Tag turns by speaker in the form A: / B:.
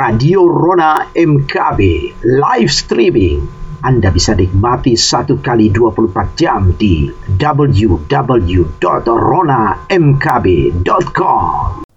A: Radio Rona MKB live streaming. Anda bisa nikmati 1 kali 24 jam di www.ronamkb.com.